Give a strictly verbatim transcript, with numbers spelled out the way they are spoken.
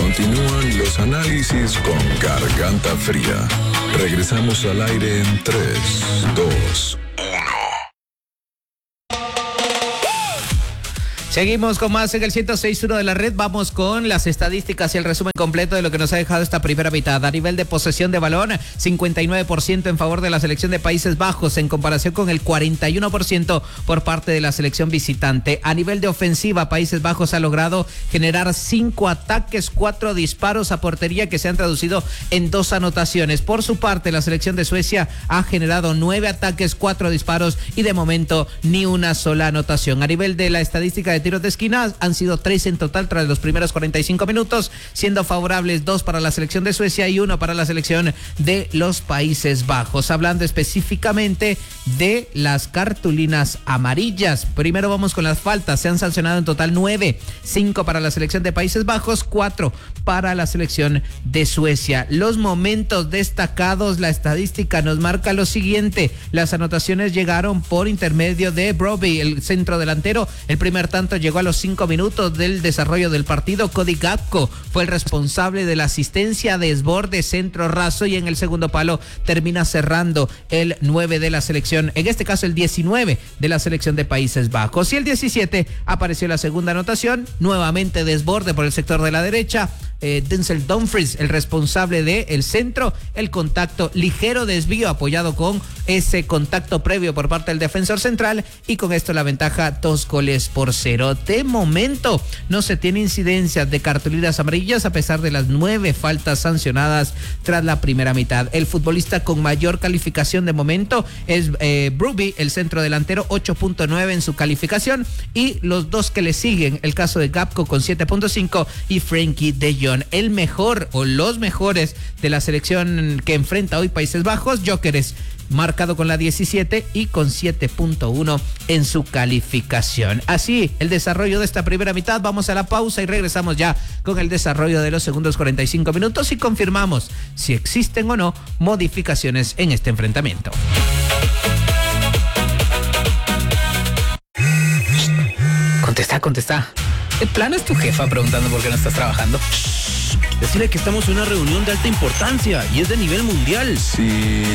Continúan los análisis con Garganta Fría. Regresamos al aire en tres, dos, uno. Seguimos con más en el ciento seis punto uno de la red. Vamos con las estadísticas y el resumen completo de lo que nos ha dejado esta primera mitad. A nivel de posesión de balón, cincuenta y nueve por ciento en favor de la selección de Países Bajos en comparación con el cuarenta y uno por ciento por parte de la selección visitante. A nivel de ofensiva, Países Bajos ha logrado generar cinco ataques, cuatro disparos a portería que se han traducido en dos anotaciones. Por su parte, la selección de Suecia ha generado nueve ataques, cuatro disparos y de momento ni una sola anotación. A nivel de la estadística de tiros de esquina, han sido tres en total tras los primeros cuarenta y cinco minutos, siendo favorables dos para la selección de Suecia y uno para la selección de los Países Bajos. Hablando específicamente de las cartulinas amarillas, primero vamos con las faltas. Se han sancionado en total nueve, cinco para la selección de Países Bajos, cuatro para la selección de Suecia. Los momentos destacados, la estadística nos marca lo siguiente: las anotaciones llegaron por intermedio de Brobbey, el centro delantero. El primer tanto llegó a los cinco minutos del desarrollo del partido. Cody Gakpo fue el responsable de la asistencia, desborde, centro raso, y en el segundo palo termina cerrando el nueve de la selección, en este caso el diecinueve de la selección de Países Bajos. Y el diecisiete apareció la segunda anotación, nuevamente desborde por el sector de la derecha. Eh, Denzel Dumfries, el responsable de el centro, el contacto, ligero desvío apoyado con ese contacto previo por parte del defensor central, y con esto la ventaja dos goles por cero. De momento no se tiene incidencias de cartulinas amarillas a pesar de las nueve faltas sancionadas tras la primera mitad. El futbolista con mayor calificación de momento es eh, Brobbey, el centro delantero, ocho punto nueve en su calificación, y los dos que le siguen, el caso de Gakpo con siete punto cinco y Frenkie de Jong. El mejor o los mejores de la selección que enfrenta hoy Países Bajos, Gyökeres, marcado con la diecisiete y con siete punto uno en su calificación. Así el desarrollo de esta primera mitad. Vamos a la pausa y regresamos ya con el desarrollo de los segundos cuarenta y cinco minutos y confirmamos si existen o no modificaciones en este enfrentamiento. Contesta, contesta. ¿De plano es tu jefa preguntando por qué no estás trabajando? Decirle que estamos en una reunión de alta importancia y es de nivel mundial. Sí.